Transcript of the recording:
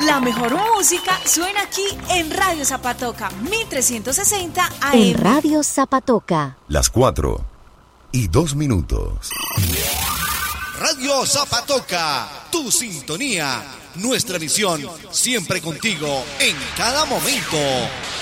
La mejor música suena aquí en Radio Zapatoca, 1360 AM. En Radio Zapatoca. Las 4:02. Radio Zapatoca, tu sintonía, nuestra misión, siempre contigo, en cada momento.